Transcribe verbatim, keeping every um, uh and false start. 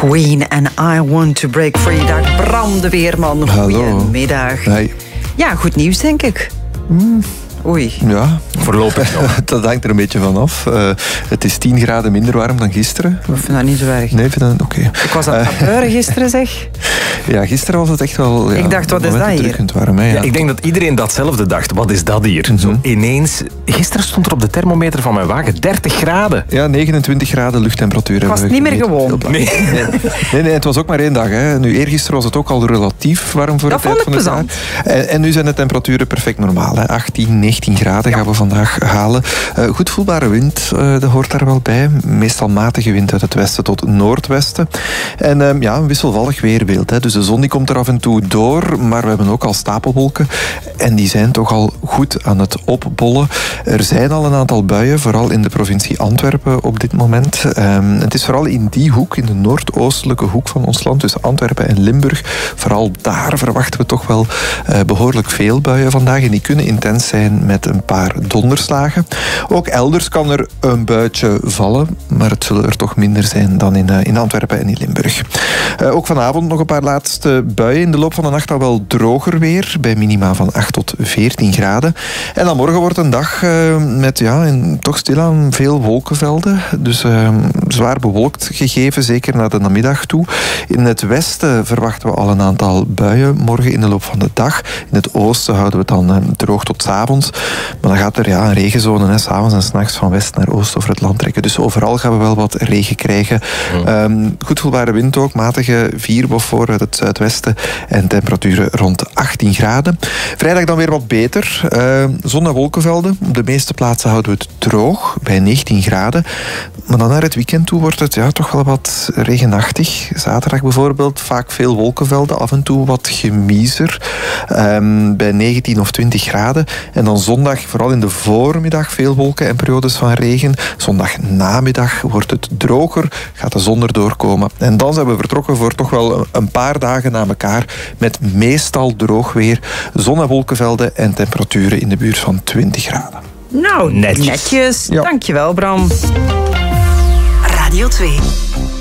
Queen and I Want to Break Free. Dag Bram de Weerman. Goedemiddag. Hey. Ja, goed nieuws denk ik. Mm. Oei. Ja, voorlopig nog. Dat hangt er een beetje van af. Uh, het is tien graden minder warm dan gisteren. Ik vind dat niet zo erg. Nee, vind dat oké. Okay. Ik was aan het kapeuren uh, gisteren, zeg. Ja, gisteren was het echt wel... Ja, ik dacht, wat is dat hier? Warm, hè, ja. Ja, ik denk dat iedereen datzelfde dacht. Wat is dat hier? Mm-hmm. Zo ineens... Gisteren stond er op de thermometer van mijn wagen dertig graden. Ja, negenentwintig graden luchttemperatuur. Ik was het niet meer gewoon. Nee. Nee. nee, nee, het was ook maar één dag. Hè. Nu, eergisteren was het ook al relatief warm voor dat de tijd van het jaar. En, en nu zijn de temperaturen perfect normaal. Hè. achttien, negentien graden ja. gaan we vandaag halen. Uh, goed voelbare wind, uh, dat hoort daar wel bij. Meestal matige wind uit het westen tot noordwesten. En uh, ja, een wisselvallig weerbeeld. Hè. Dus de zon die komt er af en toe door, maar we hebben ook al stapelwolken. En die zijn toch al goed aan het opbollen. Er zijn al een aantal buien, vooral in de provincie Antwerpen op dit moment. Um, het is vooral in die hoek, in de noordoostelijke hoek van ons land, tussen Antwerpen en Limburg. Vooral daar verwachten we toch wel uh, behoorlijk veel buien vandaag. En die kunnen intens zijn met een paar donderslagen. Ook elders kan er een buitje vallen, maar het zullen er toch minder zijn dan in, uh, in Antwerpen en in Limburg. Uh, ook vanavond nog een paar laatste buien. In de loop van de nacht al wel droger weer, bij minima van acht tot veertien graden. En dan morgen wordt een dag uh, met ja, in, toch stilaan veel wolkenvelden. Dus uh, zwaar bewolkt gegeven, zeker naar de namiddag toe. In het westen verwachten we al een aantal buien morgen in de loop van de dag. In het oosten houden we het dan uh, droog tot 's avonds. Maar dan gaat er ja, een regenzone, 's avonds en 's nachts van west naar oost over het land trekken. Dus overal gaan we wel wat regen krijgen. Ja. Um, goed voelbare wind ook, matige vierbof uit het zuidwesten en temperaturen rond achttien graden. Vrijdag dan weer wat beter. Uh, zon en wolkenvelden. Op de meeste plaatsen houden we het droog, bij negentien graden. Maar dan naar het weekend toe wordt het ja, toch wel wat regenachtig. Zaterdag bijvoorbeeld, vaak veel wolkenvelden, af en toe wat gemiezer. Um, bij negentien of twintig graden. En dan zondag, vooral in de voormiddag, veel wolken en periodes van regen. Zondag namiddag wordt het droger, gaat de zon erdoor komen. En dan zijn we vertrokken voor toch wel een paar dagen na elkaar met meestal droog weer, zon en wolkenvelden en temperaturen in de buurt van twintig graden. Nou, netjes. netjes. Ja. Dankjewel, Bram. Radio twee.